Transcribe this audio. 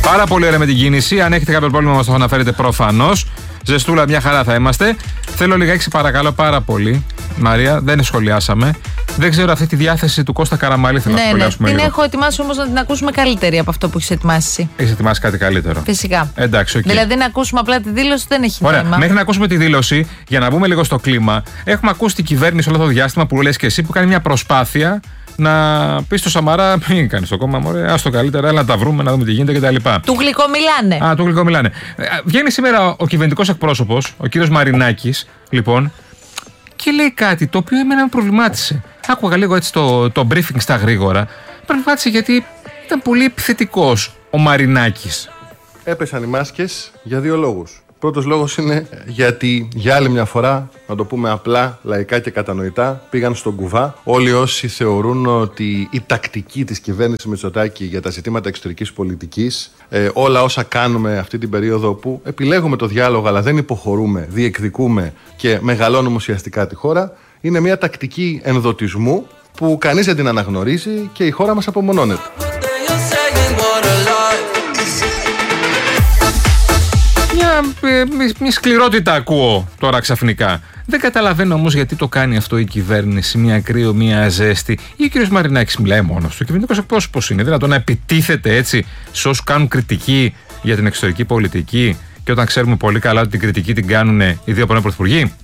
Πάρα πολύ ωραία με την κίνηση. Αν έχετε κάποιο πρόβλημα, μας το αναφέρετε προφανώς. Ζεστούλα, μια χαρά θα είμαστε. Θέλω λιγάκι, παρακαλώ, πάρα πολύ. Μαρία, δεν σχολιάσαμε. Δεν ξέρω αυτή τη διάθεση του Κώστα Καραμαλή. Θέλω να σχολιάσουμε λίγο. Την έχω ετοιμάσει όμως να την ακούσουμε καλύτερη από αυτό που έχεις ετοιμάσει. Έχεις ετοιμάσει κάτι καλύτερο? Φυσικά. Εντάξει, okay. Δηλαδή να ακούσουμε απλά τη δήλωση δεν έχει ωραία, νόημα. Μέχρι να ακούσουμε τη δήλωση, για να μπούμε λίγο στο κλίμα, έχουμε ακούσει την κυβέρνηση όλο το διάστημα που λες και εσύ, που κάνει μια προσπάθεια να πει στο Σαμαρά: μην κάνει το κόμμα, μωρέ, άστο καλύτερα, έλα να τα βρούμε, να δούμε τι γίνεται κτλ. Του γλυκομιλάνε. Του γλυκομιλάνε. Βγαίνει σήμερα ο κυβερνητικός εκπρόσωπος, ο κύριος Μαρινάκης, λοιπόν, και λέει κάτι το οποίο εμένα με προβλημάτισε. Άκουγα λίγο έτσι το briefing στα γρήγορα. Με προβλημάτισε γιατί ήταν πολύ επιθετικός ο Μαρινάκης. Έπεσαν οι μάσκες για δύο λόγους. Πρώτος λόγος είναι γιατί για άλλη μια φορά, να το πούμε απλά, λαϊκά και κατανοητά, πήγαν στον κουβά. Όλοι όσοι θεωρούν ότι η τακτική της κυβέρνησης Μητσοτάκη για τα ζητήματα εξωτερικής πολιτικής, όλα όσα κάνουμε αυτή την περίοδο που επιλέγουμε το διάλογο αλλά δεν υποχωρούμε, διεκδικούμε και μεγαλώνουμε ουσιαστικά τη χώρα, είναι μια τακτική ενδοτισμού που κανείς δεν την αναγνωρίζει και η χώρα μας απομονώνεται. Μια σκληρότητα ακούω τώρα ξαφνικά. Δεν καταλαβαίνω όμως γιατί το κάνει αυτό η κυβέρνηση, μια κρύο, μια ζέστη. Ή ο κ. Μαρινάκης μιλάει μόνος του. Ο κυβερνητικός εκπρόσωπος είναι δυνατόν να επιτίθεται έτσι σε όσους κάνουν κριτική για την εξωτερική πολιτική, και όταν ξέρουμε πολύ καλά ότι την κριτική την κάνουν οι δύο πρώην πρωθυπουργοί?